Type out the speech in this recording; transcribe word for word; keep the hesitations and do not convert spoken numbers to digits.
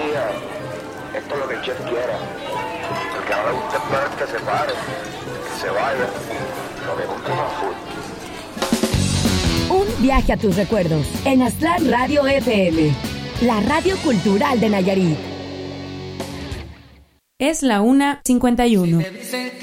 día, esto es lo que el chef quiera. El que no le gusta esperar que se pare, que se vaya, lo que gusta es full. Un viaje a tus recuerdos en Aztlán Radio F M, la radio cultural de Nayarit. Es la una cincuenta y uno.